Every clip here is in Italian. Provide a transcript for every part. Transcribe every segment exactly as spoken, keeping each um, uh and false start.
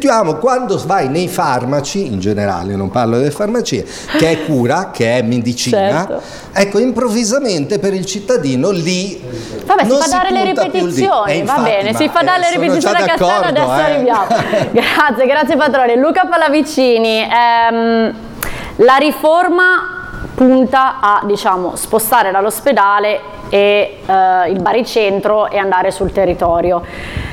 fluttuiamo. Quando vai nei farmaci, in generale, non parlo delle farmacie, che è cura, che è medicina, certo. Ecco, improvvisamente per il cittadino lì vabbè, non si fa si dare le ripetizioni, infatti, va bene, si fa dare le ripetizioni a Castello, adesso eh. arriviamo. Grazie, grazie padrone. Luca Pallavicini, ehm, la riforma punta a, diciamo, spostare dall'ospedale e eh, il baricentro e andare sul territorio.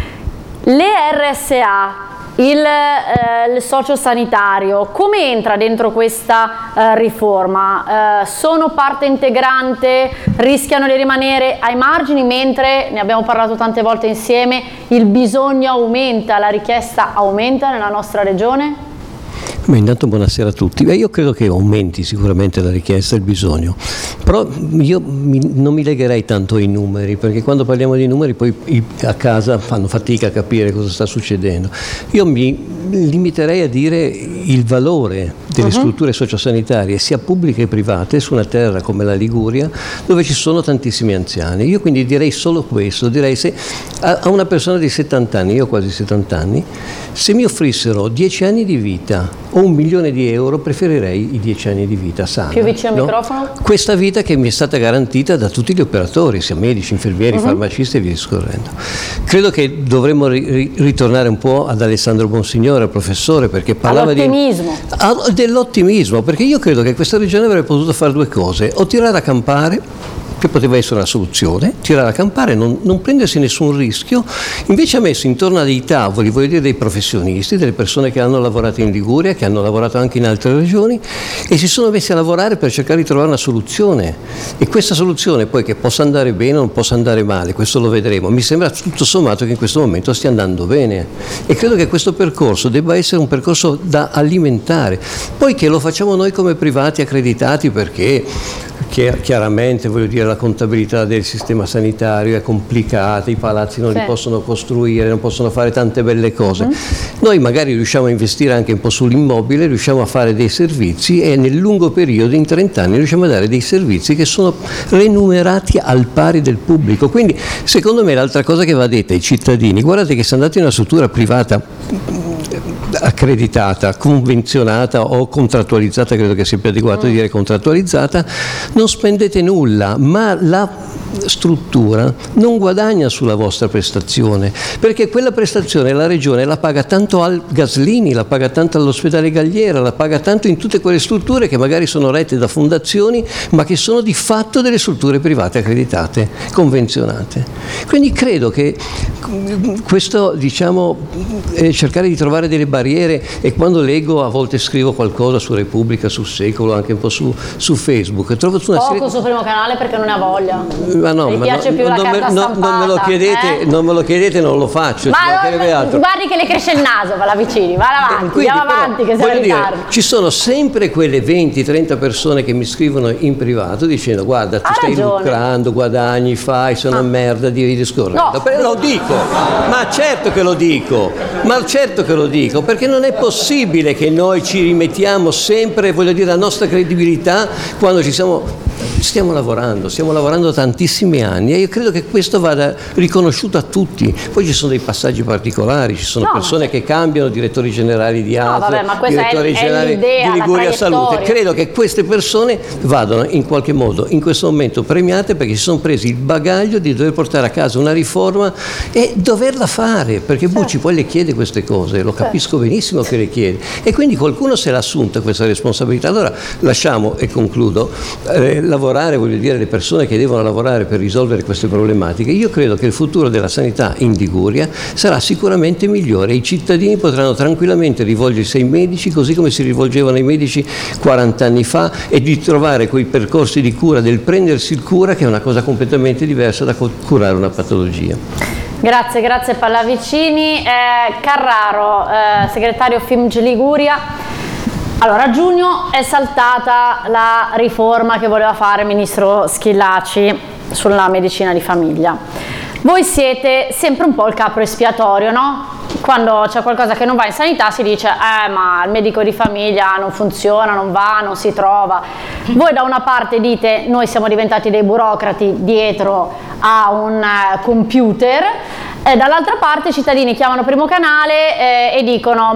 Le R S A, il, eh, il sociosanitario, come entra dentro questa eh, riforma? Eh, sono parte integrante, rischiano di rimanere ai margini, mentre, ne abbiamo parlato tante volte insieme, il bisogno aumenta, la richiesta aumenta nella nostra regione? Beh, intanto buonasera a tutti. Beh, io credo che aumenti sicuramente la richiesta e il bisogno, però io mi, non mi legherei tanto ai numeri, perché quando parliamo di numeri poi i, a casa fanno fatica a capire cosa sta succedendo. Io mi limiterei a dire il valore delle uh-huh. strutture sociosanitarie, sia pubbliche che private, su una terra come la Liguria, dove ci sono tantissimi anziani. Io quindi direi solo questo, direi se a, a una persona di settanta anni, io ho quasi settanta anni, se mi offrissero dieci anni di vita o un milione di euro, preferirei i dieci anni di vita sana. Più vicino al no? microfono? Questa vita che mi è stata garantita da tutti gli operatori, sia medici, infermieri, uh-huh. farmacisti e via discorrendo. Credo che dovremmo ri- ritornare un po' ad Alessandro Bonsignore, al professore, perché parlava all'ottimismo. di dell'ottimismo, perché io credo che questa regione avrebbe potuto fare due cose: o tirare a campare, che poteva essere una soluzione, tirare a campare, non, non prendersi nessun rischio. Invece ha messo intorno a dei tavoli, voglio dire, dei professionisti, delle persone che hanno lavorato in Liguria, che hanno lavorato anche in altre regioni, e si sono messi a lavorare per cercare di trovare una soluzione. E questa soluzione poi, che possa andare bene o non possa andare male, questo lo vedremo. Mi sembra tutto sommato che in questo momento stia andando bene, e credo che questo percorso debba essere un percorso da alimentare. Poi che lo facciamo noi come privati accreditati, perché chiaramente, voglio dire, la contabilità del sistema sanitario è complicata, i palazzi non sì. li possono costruire, non possono fare tante belle cose. Uh-huh. Noi magari riusciamo a investire anche un po' sull'immobile, riusciamo a fare dei servizi, e nel lungo periodo, in trenta anni, riusciamo a dare dei servizi che sono remunerati al pari del pubblico. Quindi secondo me l'altra cosa che va detta ai cittadini: guardate che se andate in una struttura privata accreditata, convenzionata o contrattualizzata, credo che sia più adeguato mm. dire contrattualizzata, non spendete nulla, ma la struttura non guadagna sulla vostra prestazione, perché quella prestazione la regione la paga tanto al Gaslini, la paga tanto all'ospedale Galliera, la paga tanto in tutte quelle strutture che magari sono rette da fondazioni, ma che sono di fatto delle strutture private accreditate, convenzionate. Quindi credo che questo, diciamo, eh, cercare di trovare delle barriere, e quando leggo, a volte scrivo qualcosa su Repubblica, su Secolo, anche un po' su, su Facebook, trovo una poco serie... sul primo canale perché non ne ha voglia. Ma no, mi ma piace no, più la non, carta me, no, stampata, non me lo chiedete, eh? non me lo chiedete, non lo faccio. Ma non, guardi che le cresce il naso, va là vicini, va avanti, Quindi, andiamo però, avanti che siamo in ritardo. Ci sono sempre quelle venti trenta persone che mi scrivono in privato dicendo: guarda, tu ha stai ragione. lucrando, guadagni, fai, sei una ah. merda, di discorrendo. No. Lo dico, ma certo che lo dico, ma certo che lo dico, perché non è possibile che noi ci rimettiamo sempre, voglio dire, la nostra credibilità quando ci siamo... Stiamo lavorando, stiamo lavorando tantissimi anni, e io credo che questo vada riconosciuto a tutti. Poi ci sono dei passaggi particolari, ci sono no, persone che cambiano, direttori generali di A S L, no, vabbè, ma direttori è, generali è di Liguria Salute. Credo che queste persone vadano in qualche modo in questo momento premiate, perché si sono presi il bagaglio di dover portare a casa una riforma e doverla fare, perché certo. Bucci poi le chiede queste cose, lo capisco certo. benissimo che le chiede, e quindi qualcuno se l'ha assunta questa responsabilità. Allora lasciamo, e concludo, eh, lavorare, voglio dire, le persone che devono lavorare per risolvere queste problematiche. Io credo che il futuro della sanità in Liguria sarà sicuramente migliore. I cittadini potranno tranquillamente rivolgersi ai medici così come si rivolgevano ai medici quaranta anni fa, e di trovare quei percorsi di cura, del prendersi il cura, che è una cosa completamente diversa da curare una patologia. Grazie, grazie Pallavicini. Eh, Carraro, eh, segretario F I M G Liguria. Allora, a giugno è saltata la riforma che voleva fare il ministro Schillaci sulla medicina di famiglia. Voi siete sempre un po' il capro espiatorio, no? Quando c'è qualcosa che non va in sanità si dice eh ma il medico di famiglia non funziona, non va, non si trova. Voi da una parte dite noi siamo diventati dei burocrati dietro a un computer, e dall'altra parte i cittadini chiamano Primo Canale eh, e dicono